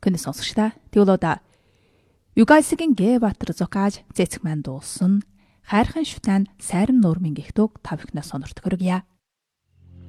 Көний сонсогчдаа тэгвэл Югайсгийн Г-Баатар зокааж цэцэг маань дууссан. Хайрхан шүтэн сайрам нуурмын гихтуг та бүхнээс сонирт хүргье.